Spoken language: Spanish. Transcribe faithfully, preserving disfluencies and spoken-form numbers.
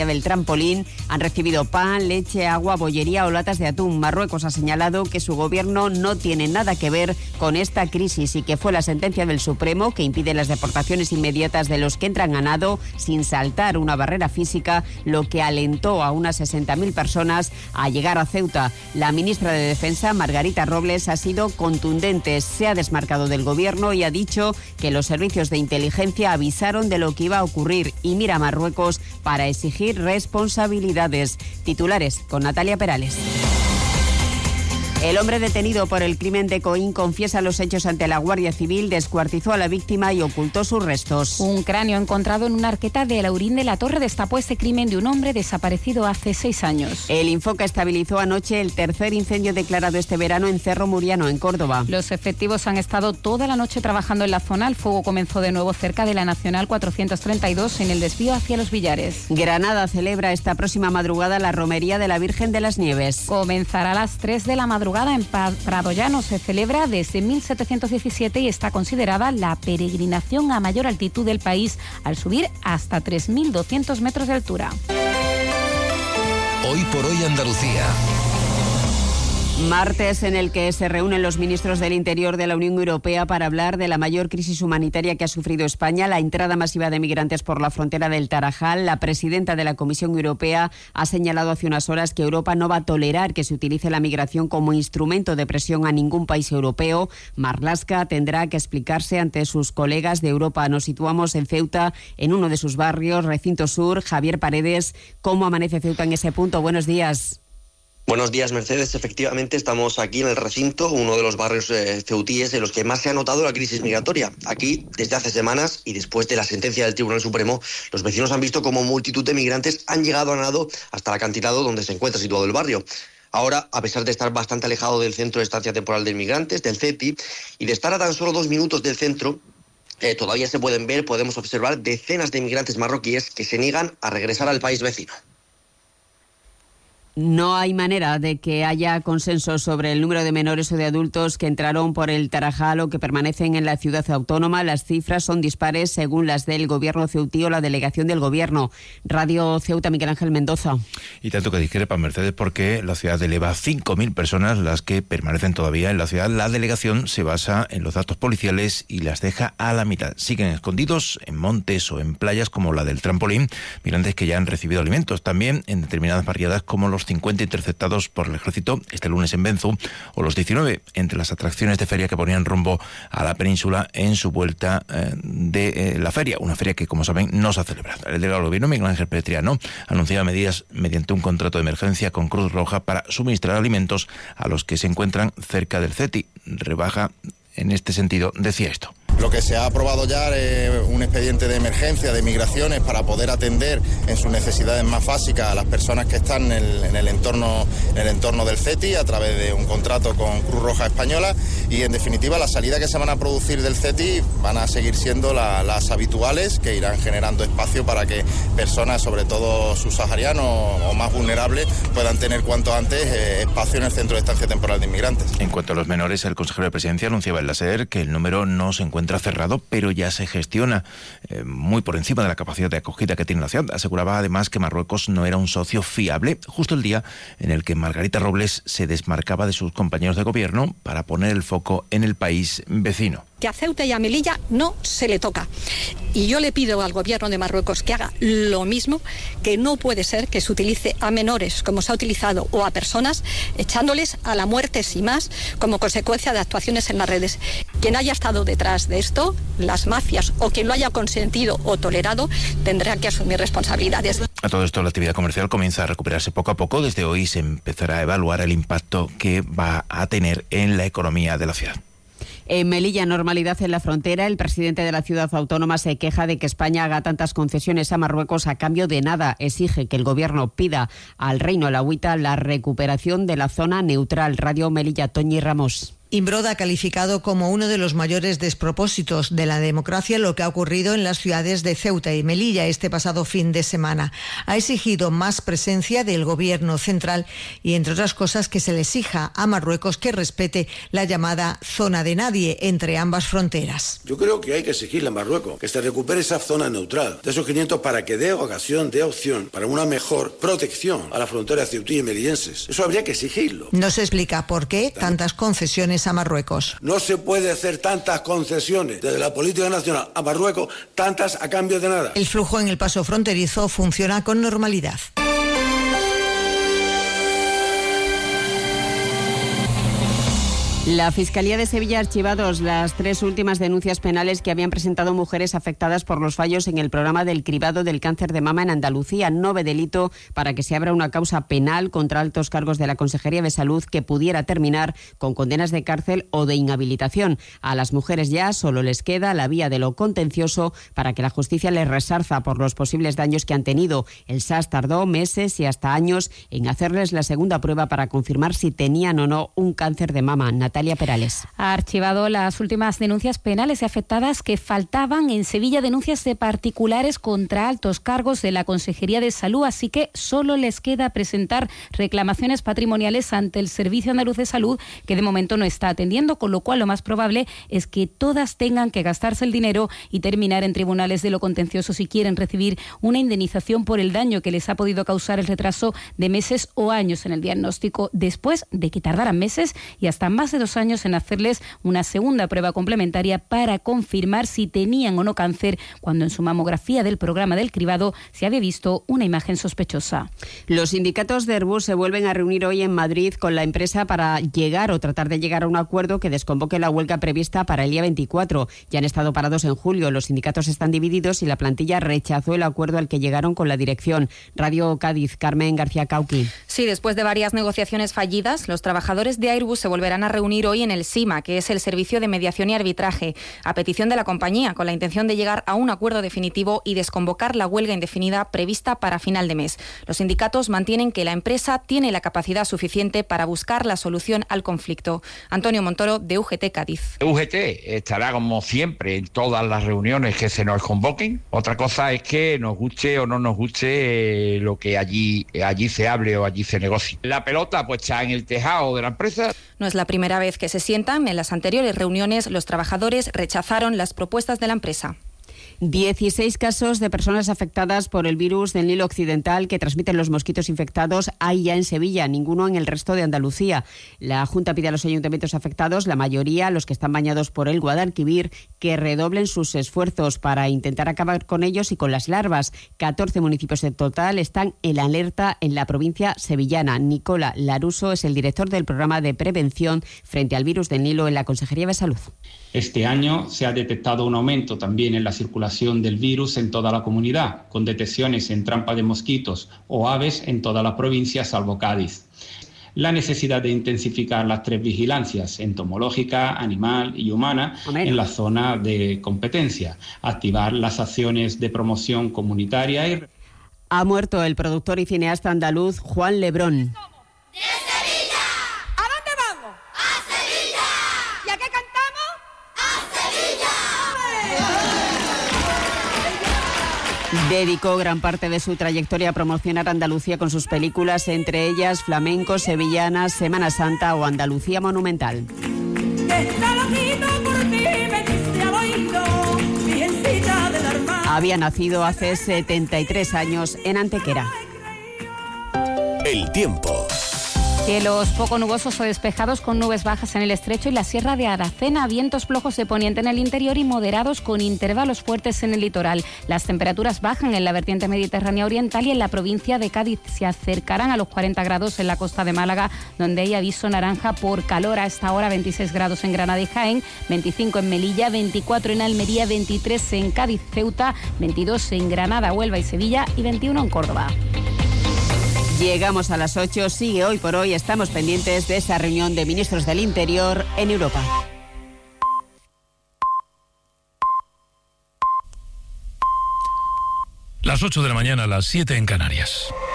del trampolín han recibido pan, leche, agua, bollería o latas de atún. Marruecos ha señalado que su gobierno no tiene nada que ver con esta crisis y que fue la sentencia del Supremo que impide las deportaciones inmediatas de los que entran a nado sin saltar una barrera física, lo que alentó a unas sesenta mil personas a llegar a Ceuta. La ministra de Defensa, Margarita Robles, ha sido contundente. Se ha desmarcado del gobierno y ha dicho que los servicios de inteligencia avisaron de lo que iba a ocurrir y mira a Marruecos para exigir responsabilidades. Titulares con Natalia Perales. El hombre detenido por el crimen de Coín confiesa los hechos ante la Guardia Civil, descuartizó a la víctima y ocultó sus restos. Un cráneo encontrado en una arqueta de Laurín de la Torre destapó ese crimen de un hombre desaparecido hace seis años. El Infoca estabilizó anoche el tercer incendio declarado este verano en Cerro Muriano, en Córdoba. Los efectivos han estado toda la noche trabajando en la zona. El fuego comenzó de nuevo cerca de la Nacional cuatrocientos treinta y dos en el desvío hacia Los Villares. Granada celebra esta próxima madrugada la romería de la Virgen de las Nieves. Comenzará a las tres de la madrugada. En Prado Llano se celebra desde mil setecientos diecisiete y está considerada la peregrinación a mayor altitud del país, al subir hasta tres mil doscientos metros de altura. Hoy por hoy Andalucía. Martes en el que se reúnen los ministros del Interior de la Unión Europea para hablar de la mayor crisis humanitaria que ha sufrido España, la entrada masiva de migrantes por la frontera del Tarajal. La presidenta de la Comisión Europea ha señalado hace unas horas que Europa no va a tolerar que se utilice la migración como instrumento de presión a ningún país europeo. Marlaska tendrá que explicarse ante sus colegas de Europa. Nos situamos en Ceuta, en uno de sus barrios, Recinto Sur. Javier Paredes, ¿cómo amanece Ceuta en ese punto? Buenos días. Buenos días, Mercedes. Efectivamente, estamos aquí en el Recinto, uno de los barrios eh, ceutíes en los que más se ha notado la crisis migratoria. Aquí, desde hace semanas y después de la sentencia del Tribunal Supremo, los vecinos han visto cómo multitud de migrantes han llegado a nado hasta el acantilado donde se encuentra situado el barrio. Ahora, a pesar de estar bastante alejado del Centro de Estancia Temporal de Inmigrantes, del C E T I, y de estar a tan solo dos minutos del centro, eh, todavía se pueden ver, podemos observar decenas de inmigrantes marroquíes que se niegan a regresar al país vecino. No hay manera de que haya consenso sobre el número de menores o de adultos que entraron por el Tarajal o que permanecen en la ciudad autónoma. Las cifras son dispares según las del gobierno ceutí o la delegación del gobierno. Radio Ceuta, Miguel Ángel Mendoza. Y tanto que discrepa, Mercedes, porque la ciudad eleva cinco mil personas las que permanecen todavía en la ciudad. La delegación se basa en los datos policiales y las deja a la mitad. Siguen escondidos en montes o en playas como la del Trampolín, migrantes que ya han recibido alimentos. También en determinadas barriadas como los cincuenta interceptados por el ejército este lunes en Benzu, o los diecinueve entre las atracciones de feria que ponían rumbo a la península en su vuelta eh, de eh, la feria, una feria que, como saben, no se ha celebrado. El delegado del gobierno, Miguel Ángel Petriano, anunciaba medidas mediante un contrato de emergencia con Cruz Roja para suministrar alimentos a los que se encuentran cerca del C E T I. Rebaja, en este sentido, decía esto. Lo que se ha aprobado ya es un expediente de emergencia de migraciones para poder atender en sus necesidades más básicas a las personas que están en el, en el entorno en el entorno del C E T I a través de un contrato con Cruz Roja Española, y en definitiva las salidas que se van a producir del C E T I van a seguir siendo la, las habituales, que irán generando espacio para que personas, sobre todo subsaharianos o más vulnerables, puedan tener cuanto antes eh, espacio en el Centro de Estancia Temporal de Inmigrantes. En cuanto a los menores, el consejero de Presidencia anunciaba en la SER que el número no se encuentra cerrado, pero ya se gestiona eh, muy por encima de la capacidad de acogida que tiene la ciudad. Aseguraba además que Marruecos no era un socio fiable, justo el día en el que Margarita Robles se desmarcaba de sus compañeros de gobierno para poner el foco en el país vecino. Que a Ceuta y a Melilla no se le toca. Y yo le pido al gobierno de Marruecos que haga lo mismo, que no puede ser que se utilice a menores, como se ha utilizado, o a personas, echándoles a la muerte sin más, como consecuencia de actuaciones en las redes. Quien haya estado detrás de esto, las mafias, o quien lo haya consentido o tolerado, tendrá que asumir responsabilidades. A todo esto, la actividad comercial comienza a recuperarse poco a poco. Desde hoy se empezará a evaluar el impacto que va a tener en la economía de la ciudad. En Melilla, normalidad en la frontera. El presidente de la ciudad autónoma se queja de que España haga tantas concesiones a Marruecos a cambio de nada. Exige que el gobierno pida al Reino Alauita la recuperación de la zona neutral. Radio Melilla, Toñi Ramos. Imbrod ha calificado como uno de los mayores despropósitos de la democracia lo que ha ocurrido en las ciudades de Ceuta y Melilla este pasado fin de semana. Ha exigido más presencia del gobierno central y, entre otras cosas, que se le exija a Marruecos que respete la llamada zona de nadie entre ambas fronteras. Yo creo que hay que exigirle a Marruecos que se recupere esa zona neutral de esos quinientos para que dé ocasión, dé opción para una mejor protección a la frontera ceutí y melillenses. Eso habría que exigirlo. No se explica por qué tantas concesiones a Marruecos. No se puede hacer tantas concesiones desde la política nacional a Marruecos, tantas a cambio de nada. El flujo en el paso fronterizo funciona con normalidad. La Fiscalía de Sevilla ha archivado las tres últimas denuncias penales que habían presentado mujeres afectadas por los fallos en el programa del cribado del cáncer de mama en Andalucía. No ve delito para que se abra una causa penal contra altos cargos de la Consejería de Salud que pudiera terminar con condenas de cárcel o de inhabilitación. A las mujeres ya solo les queda la vía de lo contencioso para que la justicia les resarza por los posibles daños que han tenido. El S A S tardó meses y hasta años en hacerles la segunda prueba para confirmar si tenían o no un cáncer de mama. Natalia Perales. Ha archivado las últimas denuncias penales y afectadas que faltaban. En Sevilla, denuncias de particulares contra altos cargos de la Consejería de Salud, así que solo les queda presentar reclamaciones patrimoniales ante el Servicio Andaluz de Salud, que de momento no está atendiendo, con lo cual lo más probable es que todas tengan que gastarse el dinero y terminar en tribunales de lo contencioso si quieren recibir una indemnización por el daño que les ha podido causar el retraso de meses o años en el diagnóstico, después de que tardaran meses y hasta más de dos años en hacerles una segunda prueba complementaria para confirmar si tenían o no cáncer, cuando en su mamografía del programa del cribado se había visto una imagen sospechosa. Los sindicatos de Airbus se vuelven a reunir hoy en Madrid con la empresa para llegar o tratar de llegar a un acuerdo que desconvoque la huelga prevista para el día veinticuatro. Ya han estado parados en julio, los sindicatos están divididos y la plantilla rechazó el acuerdo al que llegaron con la dirección. Radio Cádiz, Carmen García Cauqui. Sí, después de varias negociaciones fallidas, los trabajadores de Airbus se volverán a reunir hoy en el SIMA, que es el Servicio de Mediación y Arbitraje, a petición de la compañía, con la intención de llegar a un acuerdo definitivo y desconvocar la huelga indefinida prevista para final de mes. Los sindicatos mantienen que la empresa tiene la capacidad suficiente para buscar la solución al conflicto. Antonio Montoro, de U G T Cádiz. U G T estará, como siempre, en todas las reuniones que se nos convoquen. Otra cosa es que nos guste o no nos guste lo que allí, allí se hable o allí se negocie. La pelota pues está en el tejado de la empresa. No es la primera vez que se sientan. En las anteriores reuniones, los trabajadores rechazaron las propuestas de la empresa. dieciséis casos de personas afectadas por el virus del Nilo Occidental que transmiten los mosquitos infectados hay ya en Sevilla, ninguno en el resto de Andalucía. La Junta pide a los ayuntamientos afectados, la mayoría, los que están bañados por el Guadalquivir, que redoblen sus esfuerzos para intentar acabar con ellos y con las larvas. catorce municipios en total están en alerta en la provincia sevillana. Nicola Laruso es el director del programa de prevención frente al virus del Nilo en la Consejería de Salud. Este año se ha detectado un aumento también en la circulación del virus en toda la comunidad, con detecciones en trampa de mosquitos o aves en toda la provincia, salvo Cádiz. La necesidad de intensificar las tres vigilancias, entomológica, animal y humana, Amén. en la zona de competencia. Activar las acciones de promoción comunitaria y... Ha muerto el productor y cineasta andaluz Juan Lebrón. Dedicó gran parte de su trayectoria a promocionar Andalucía con sus películas, entre ellas Flamenco, Sevillanas, Semana Santa o Andalucía Monumental. Había nacido hace setenta y tres años en Antequera. El tiempo. Cielos poco nubosos o despejados con nubes bajas en el estrecho y la sierra de Aracena, vientos flojos de poniente en el interior y moderados con intervalos fuertes en el litoral. Las temperaturas bajan en la vertiente mediterránea oriental y en la provincia de Cádiz. Se acercarán a los cuarenta grados en la costa de Málaga, donde hay aviso naranja por calor a esta hora, veintiséis grados en Granada y Jaén, veinticinco en Melilla, veinticuatro en Almería, veintitrés en Cádiz, Ceuta, veintidós en Granada, Huelva y Sevilla y veintiuno en Córdoba. Llegamos a las ocho, sigue Hoy por Hoy, estamos pendientes de esa reunión de ministros del Interior en Europa. Las ocho de la mañana, las siete en Canarias.